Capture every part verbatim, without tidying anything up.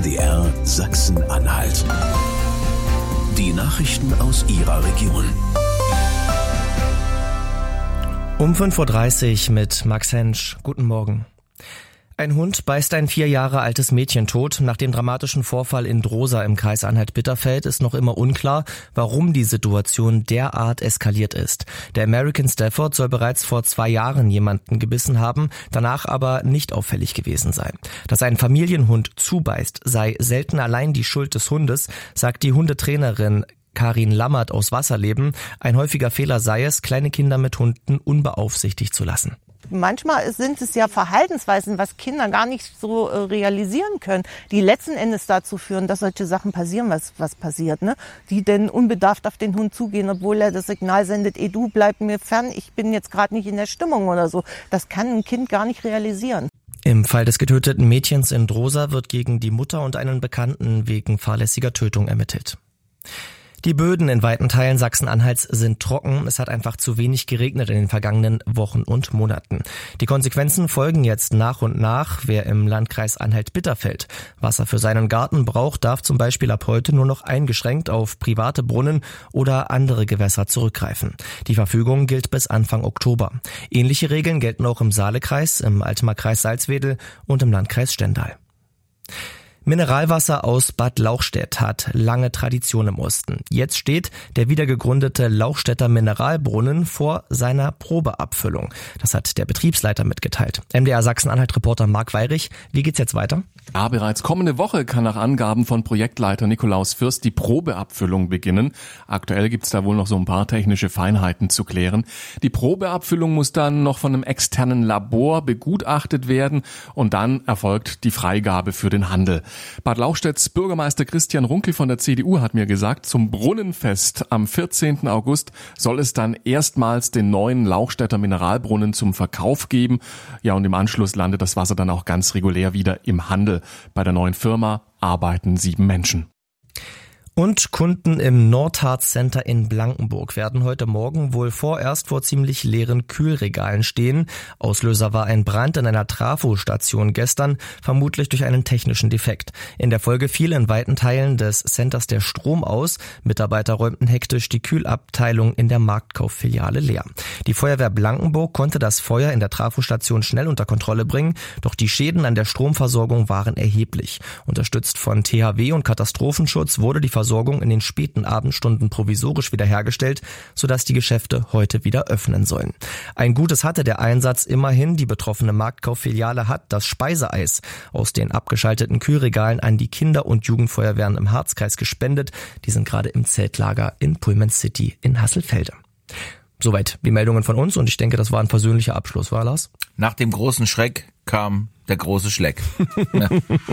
D R Sachsen-Anhalt. Die Nachrichten aus Ihrer Region. Um fünf Uhr dreißig mit Max Hensch. Guten Morgen. Ein Hund beißt ein vier Jahre altes Mädchen tot. Nach dem dramatischen Vorfall in Drosa im Kreis Anhalt-Bitterfeld ist noch immer unklar, warum die Situation derart eskaliert ist. Der American Stafford soll bereits vor zwei Jahren jemanden gebissen haben, danach aber nicht auffällig gewesen sein. Dass ein Familienhund zubeißt, sei selten allein die Schuld des Hundes, sagt die Hundetrainerin Karin Lammert aus Wasserleben. Ein häufiger Fehler sei es, kleine Kinder mit Hunden unbeaufsichtigt zu lassen. Manchmal sind es ja Verhaltensweisen, was Kinder gar nicht so äh, realisieren können, die letzten Endes dazu führen, dass solche Sachen passieren, was, was passiert, ne? Die denn unbedarft auf den Hund zugehen, obwohl er das Signal sendet, ey du, bleib mir fern, ich bin jetzt gerade nicht in der Stimmung oder so. Das kann ein Kind gar nicht realisieren. Im Fall des getöteten Mädchens in Drosa wird gegen die Mutter und einen Bekannten wegen fahrlässiger Tötung ermittelt. Die Böden in weiten Teilen Sachsen-Anhalts sind trocken. Es hat einfach zu wenig geregnet in den vergangenen Wochen und Monaten. Die Konsequenzen folgen jetzt nach und nach. Wer im Landkreis Anhalt-Bitterfeld Wasser für seinen Garten braucht, darf zum Beispiel ab heute nur noch eingeschränkt auf private Brunnen oder andere Gewässer zurückgreifen. Die Verfügung gilt bis Anfang Oktober. Ähnliche Regeln gelten auch im Saalekreis, im Altmark-Kreis Salzwedel und im Landkreis Stendal. Mineralwasser aus Bad Lauchstädt hat lange Tradition im Osten. Jetzt steht der wiedergegründete Lauchstädter Mineralbrunnen vor seiner Probeabfüllung. Das hat der Betriebsleiter mitgeteilt. M D R Sachsen-Anhalt-Reporter Marc Weirich, wie geht's jetzt weiter? Ja, bereits kommende Woche kann nach Angaben von Projektleiter Nikolaus Fürst die Probeabfüllung beginnen. Aktuell gibt's da wohl noch so ein paar technische Feinheiten zu klären. Die Probeabfüllung muss dann noch von einem externen Labor begutachtet werden und dann erfolgt die Freigabe für den Handel. Bad Lauchstädts Bürgermeister Christian Runkel von der C D U hat mir gesagt, zum Brunnenfest am vierzehnten August soll es dann erstmals den neuen Lauchstädter Mineralbrunnen zum Verkauf geben. Ja, und im Anschluss landet das Wasser dann auch ganz regulär wieder im Handel. Bei der neuen Firma arbeiten sieben Menschen. Und Kunden im Nordharz Center in Blankenburg werden heute Morgen wohl vorerst vor ziemlich leeren Kühlregalen stehen. Auslöser war ein Brand in einer Trafostation gestern, vermutlich durch einen technischen Defekt. In der Folge fiel in weiten Teilen des Centers der Strom aus. Mitarbeiter räumten hektisch die Kühlabteilung in der Marktkauffiliale leer. Die Feuerwehr Blankenburg konnte das Feuer in der Trafostation schnell unter Kontrolle bringen, doch die Schäden an der Stromversorgung waren erheblich. Unterstützt von T H W und Katastrophenschutz wurde die Versorgung in den späten Abendstunden provisorisch wiederhergestellt, sodass die Geschäfte heute wieder öffnen sollen. Ein Gutes hatte der Einsatz immerhin. Die betroffene Marktkauffiliale hat das Speiseeis aus den abgeschalteten Kühlregalen an die Kinder- und Jugendfeuerwehren im Harzkreis gespendet. Die sind gerade im Zeltlager in Pullman City in Hasselfelde. Soweit die Meldungen von uns und ich denke, das war ein versöhnlicher Abschluss, war Lars? Nach dem großen Schreck kam der große Schleck. Ja.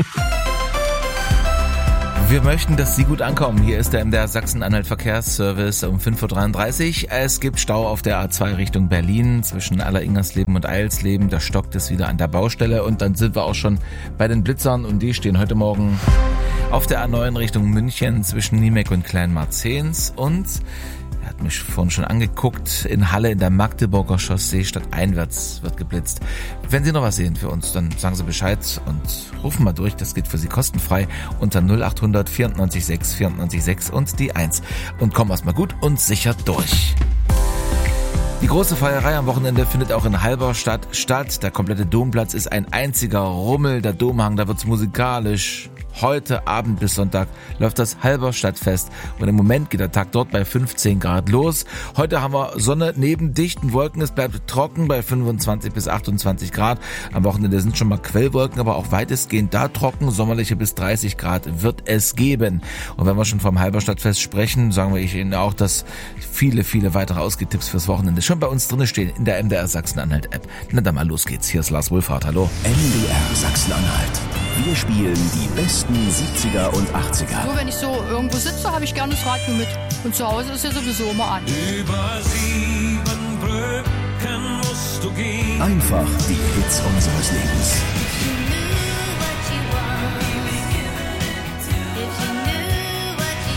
Wir möchten, dass Sie gut ankommen. Hier ist der M D R Sachsen-Anhalt Verkehrsservice um fünf Uhr dreiunddreißig. Es gibt Stau auf der A zwei Richtung Berlin zwischen Alleringersleben und Eilsleben. Da stockt es wieder an der Baustelle und dann sind wir auch schon bei den Blitzern und die stehen heute Morgen auf der A neun Richtung München zwischen Niemek und Kleinmarzens und er hat mich vorhin schon angeguckt, in Halle in der Magdeburger Chaussee stadteinwärts wird geblitzt. Wenn Sie noch was sehen für uns, dann sagen Sie Bescheid und rufen mal durch. Das geht für Sie kostenfrei unter null acht hundert vierundneunzig sechs vierundneunzig sechs und die eins. Und kommen erstmal gut und sicher durch. Die große Feierei am Wochenende findet auch in Halberstadt statt. Der komplette Domplatz ist ein einziger Rummel. Der Domhang, da wird's musikalisch. Heute Abend bis Sonntag läuft das Halberstadtfest und im Moment geht der Tag dort bei fünfzehn Grad los. Heute haben wir Sonne neben dichten Wolken, es bleibt trocken bei fünfundzwanzig bis achtundzwanzig Grad. Am Wochenende sind schon mal Quellwolken, aber auch weitestgehend da trocken. Sommerliche bis dreißig Grad wird es geben. Und wenn wir schon vom Halberstadtfest sprechen, sagen wir Ihnen auch, dass viele, viele weitere Ausgehtipps fürs Wochenende schon bei uns drin stehen in der M D R Sachsen-Anhalt-App. Na dann mal los geht's. Hier ist Lars Wohlfahrt. Hallo. M D R Sachsen-Anhalt. Wir spielen die besten siebziger und achtziger. Nur wenn ich so irgendwo sitze, habe ich gerne das Radio mit. Und zu Hause ist ja sowieso immer an. Über sieben Brücken musst du gehen. Einfach die Hits unseres Lebens.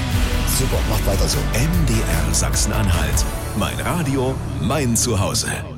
Super, macht weiter so. M D R Sachsen-Anhalt. Mein Radio, mein Zuhause.